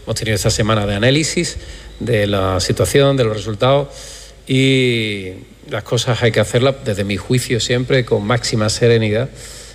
Hemos tenido esta semana de análisis de la situación, de los resultados, y las cosas hay que hacerlas, desde mi juicio, siempre con máxima serenidad.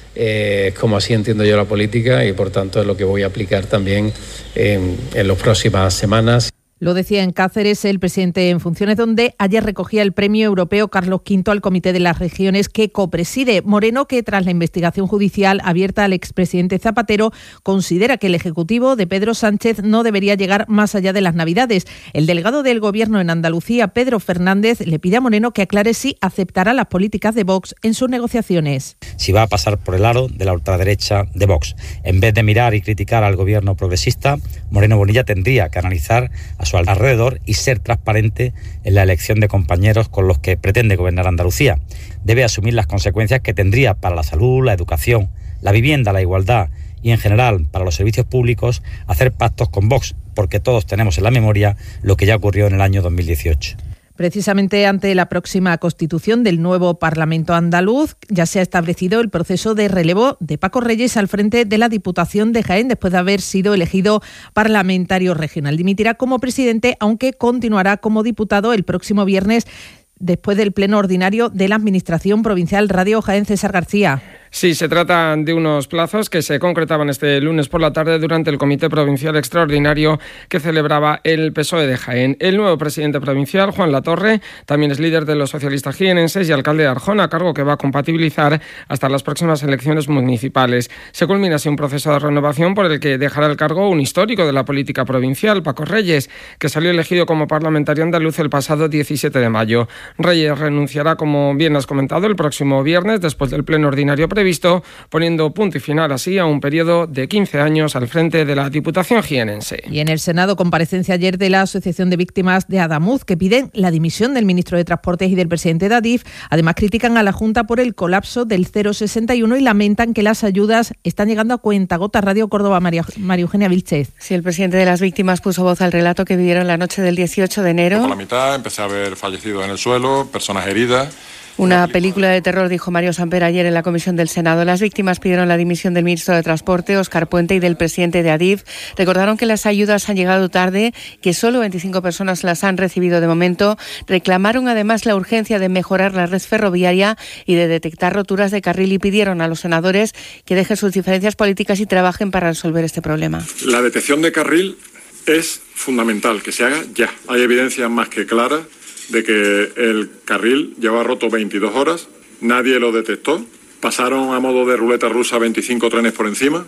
Como así entiendo yo la política, y por tanto es lo que voy a aplicar también en las próximas semanas. Lo decía en Cáceres el presidente en funciones, donde ayer recogía el premio europeo Carlos V al Comité de las Regiones que copreside. Moreno, que tras la investigación judicial abierta al expresidente Zapatero, considera que el Ejecutivo de Pedro Sánchez no debería llegar más allá de las Navidades. El delegado del Gobierno en Andalucía, Pedro Fernández, le pide a Moreno que aclare si aceptará las políticas de Vox en sus negociaciones. Si va a pasar por el aro de la ultraderecha de Vox. En vez de mirar y criticar al Gobierno progresista, Moreno Bonilla tendría que analizar a su alrededor y ser transparente en la elección de compañeros con los que pretende gobernar Andalucía. Debe asumir las consecuencias que tendría para la salud, la educación, la vivienda, la igualdad y en general para los servicios públicos hacer pactos con Vox, porque todos tenemos en la memoria lo que ya ocurrió en el año 2018. Precisamente ante la próxima constitución del nuevo Parlamento andaluz, ya se ha establecido el proceso de relevo de Paco Reyes al frente de la Diputación de Jaén, después de haber sido elegido parlamentario regional. Dimitirá como presidente, aunque continuará como diputado el próximo viernes, después del pleno ordinario de la Administración Provincial. Radio Jaén, César García. Sí, se trata de unos plazos que se concretaban este lunes por la tarde durante el Comité Provincial Extraordinario que celebraba el PSOE de Jaén. El nuevo presidente provincial, Juan Latorre, también es líder de los socialistas jienenses y alcalde de Arjona, cargo que va a compatibilizar hasta las próximas elecciones municipales. Se culmina así un proceso de renovación por el que dejará el cargo un histórico de la política provincial, Paco Reyes, que salió elegido como parlamentario andaluz el pasado 17 de mayo. Reyes renunciará, como bien has comentado, el próximo viernes, después del pleno ordinario previsto, poniendo punto y final así a un periodo de 15 años al frente de la Diputación jienense. Y en el Senado, comparecencia ayer de la Asociación de Víctimas de Adamuz, que piden la dimisión del ministro de Transportes y del presidente de Adif. Además, critican a la Junta por el colapso del 061 y lamentan que las ayudas están llegando a cuentagotas. Radio Córdoba, María Eugenia Vilchez. Sí, el presidente de las víctimas puso voz al relato que vivieron la noche del 18 de enero. Por la mitad empecé a ver fallecidos en el suelo, personas heridas. Una película de terror, dijo Mario Samper ayer en la comisión del Senado. Las víctimas pidieron la dimisión del ministro de Transporte, Óscar Puente, y del presidente de Adif. Recordaron que las ayudas han llegado tarde, que solo 25 personas las han recibido de momento. Reclamaron además la urgencia de mejorar la red ferroviaria y de detectar roturas de carril, y pidieron a los senadores que dejen sus diferencias políticas y trabajen para resolver este problema. La detección de carril es fundamental, que se haga ya. Hay evidencias más que claras de que el carril lleva roto 22 horas, nadie lo detectó, pasaron a modo de ruleta rusa 25 trenes por encima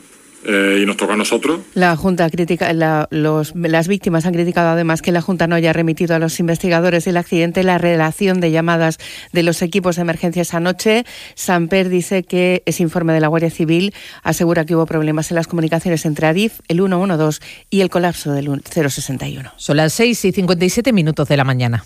y nos toca a nosotros. La Junta critica, las víctimas han criticado además que la Junta no haya remitido a los investigadores del accidente la relación de llamadas de los equipos de emergencias anoche. Samper dice que ese informe de la Guardia Civil asegura que hubo problemas en las comunicaciones entre Adif, el 112 y el colapso del 061. Son las 6:57 de la mañana.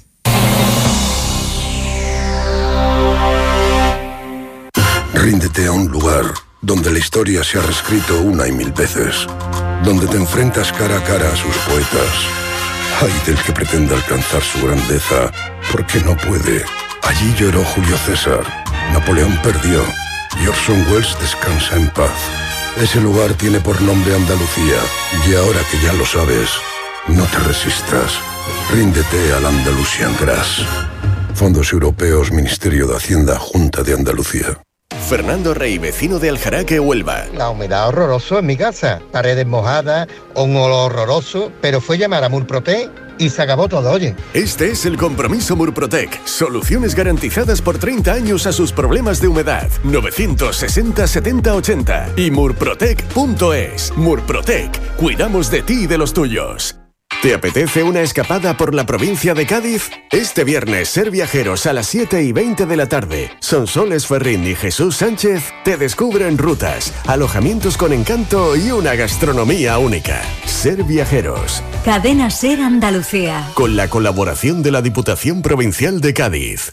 Ríndete a un lugar donde la historia se ha reescrito una y mil veces, donde te enfrentas cara a cara a sus poetas. Ay del que pretenda alcanzar su grandeza, porque no puede. Allí lloró Julio César, Napoleón perdió y Orson Welles descansa en paz. Ese lugar tiene por nombre Andalucía, y ahora que ya lo sabes, no te resistas. Ríndete al Andalusian Grass. Fondos Europeos, Ministerio de Hacienda, Junta de Andalucía. Fernando Rey, vecino de Aljaraque, Huelva. La humedad horroroso en mi casa, paredes mojadas, un olor horroroso, pero fue llamar a Murprotec y se acabó todo, oye. Este es el compromiso Murprotec. Soluciones garantizadas por 30 años a sus problemas de humedad. 960 70 80 y murprotec.es. Murprotec. Cuidamos de ti y de los tuyos. ¿Te apetece una escapada por la provincia de Cádiz? Este viernes, Ser Viajeros a las 7:20 de la tarde. Sonsoles Ferrín y Jesús Sánchez te descubren rutas, alojamientos con encanto y una gastronomía única. Ser Viajeros. Cadena Ser Andalucía. Con la colaboración de la Diputación Provincial de Cádiz.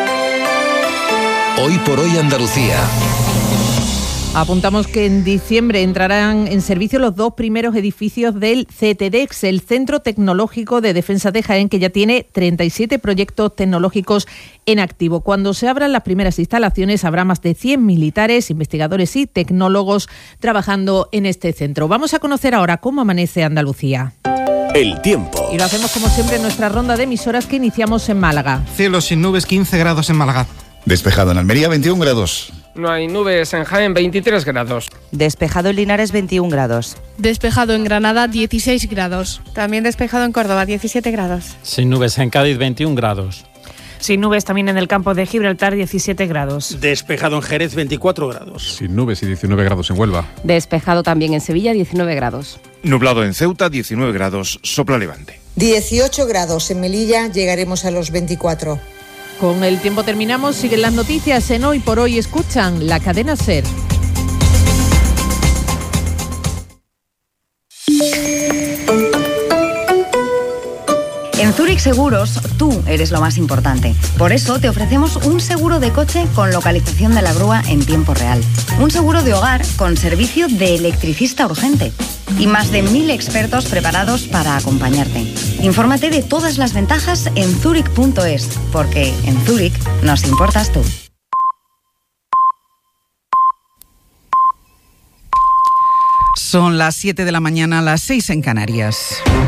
Hoy por hoy Andalucía. Apuntamos que en diciembre entrarán en servicio los 2 primeros edificios del CTDEX, el Centro Tecnológico de Defensa de Jaén, que ya tiene 37 proyectos tecnológicos en activo. Cuando se abran las primeras instalaciones habrá más de 100 militares, investigadores y tecnólogos trabajando en este centro. Vamos a conocer ahora cómo amanece Andalucía. El tiempo. Y lo hacemos como siempre en nuestra ronda de emisoras que iniciamos en Málaga. Cielo sin nubes, 15 grados en Málaga. Despejado en Almería, 21 grados. No hay nubes en Jaén, 23 grados. Despejado en Linares, 21 grados. Despejado en Granada, 16 grados. También despejado en Córdoba, 17 grados. Sin nubes en Cádiz, 21 grados. Sin nubes también en el campo de Gibraltar, 17 grados. Despejado en Jerez, 24 grados. Sin nubes y 19 grados en Huelva. Despejado también en Sevilla, 19 grados. Nublado en Ceuta, 19 grados, sopla levante. 18 grados en Melilla, llegaremos a los 24. Con el tiempo terminamos, siguen las noticias en Hoy por Hoy. Escuchan la cadena SER. En Zurich Seguros, tú eres lo más importante. Por eso te ofrecemos un seguro de coche con localización de la grúa en tiempo real. Un seguro de hogar con servicio de electricista urgente. Y más de 1000 expertos preparados para acompañarte. Infórmate de todas las ventajas en Zurich.es, porque en Zurich nos importas tú. Son las 7 de la mañana, las 6 en Canarias.